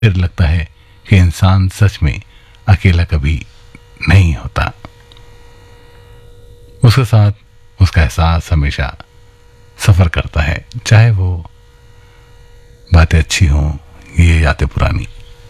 फिर लगता है कि इंसान सच में अकेला कभी नहीं होता। उसके साथ उसका एहसास हमेशा सफर करता है, चाहे वो बातें अच्छी हों ये यादें पुरानी।